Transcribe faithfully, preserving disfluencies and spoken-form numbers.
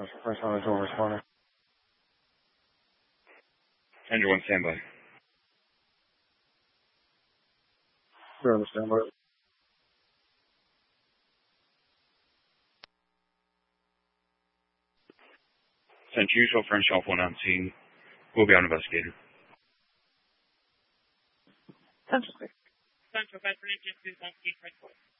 First on the door responder. Andrew one standby. We're on the standby. Sent usual French off one on scene. We'll be on investigator. Central. Central, Bedford, Agency, one, Key,